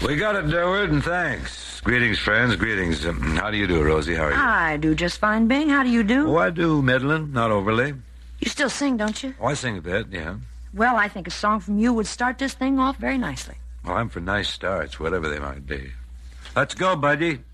We got it, Durward, and thanks. Greetings, friends, greetings. How do you do, Rosie? How are you? I do just fine, Bing. How do you do? Oh, I do, middling, not overly. You still sing, don't you? Oh, I sing a bit, yeah. Well, I think a song from you would start this thing off very nicely. Well, I'm for nice starts, whatever they might be. Let's go, buddy.